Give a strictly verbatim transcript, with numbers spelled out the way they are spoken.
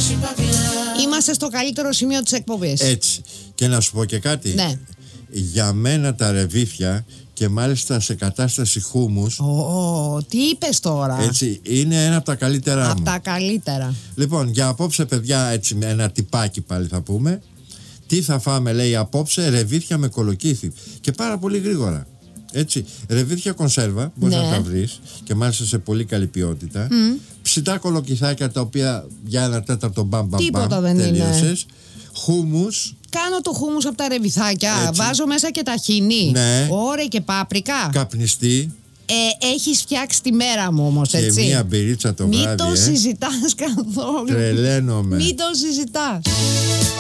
Είμαστε στο καλύτερο σημείο της εκπομπής. Έτσι. Και να σου πω και κάτι. Ναι. Για μένα τα ρεβίθια, και μάλιστα σε κατάσταση χούμους. Ω, τι είπες τώρα. Έτσι, είναι ένα από τα καλύτερά μου. Από τα καλύτερα. Λοιπόν, για απόψε, παιδιά, έτσι με ένα τυπάκι πάλι θα πούμε. Τι θα φάμε, λέει απόψε, ρεβίθια με κολοκύθι. Και πάρα πολύ γρήγορα. Έτσι, ρεβίθια κονσέρβα, μπορείς ναι. να τα βρεις, και μάλιστα σε πολύ καλή ποιότητα. Mm. Ψητά κολοκυθάκια, τα οποία για ένα τέταρτο μπαμ μπαμ Τίποτα μπαμ, δεν τελείωσες. είναι. Χούμους. Κάνω το χούμους από τα ρεβιθάκια. Έτσι. Βάζω μέσα και ταχίνι. Ναι. Ωραία, και πάπρικα. Καπνιστή. Ε, έχεις φτιάξει τη μέρα μου όμως, Και έτσι. μία μπυρίτσα το Μην βράδυ. το ε. συζητάς καθόλου. Τρελαίνομαι. Μην το συζητάς.